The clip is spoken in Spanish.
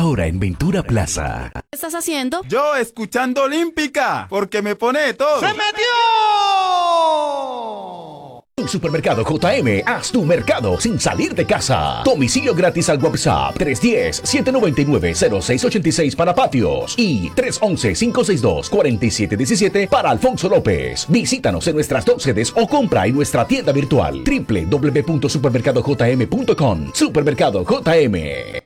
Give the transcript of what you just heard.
Ahora en Ventura Plaza. ¿Qué estás haciendo? Yo escuchando Olímpica, porque me pone de todo. ¡Se metió! En Supermercado JM, haz tu mercado sin salir de casa. Domicilio gratis al WhatsApp 310-799-0686 para patios y 311-562-4717 para Alfonso López. Visítanos en nuestras 2 sedes o compra en nuestra tienda virtual www.supermercadojm.com. Supermercado JM.